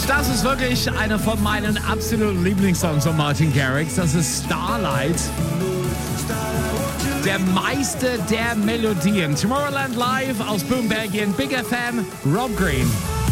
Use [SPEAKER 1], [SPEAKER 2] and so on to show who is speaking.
[SPEAKER 1] Das ist wirklich einer von meinen absoluten Lieblingssongs von Martin Garrix. Das ist Starlight. Der Meister der Melodien. Tomorrowland Live aus Boom, Belgien. Big FM, Rob Green.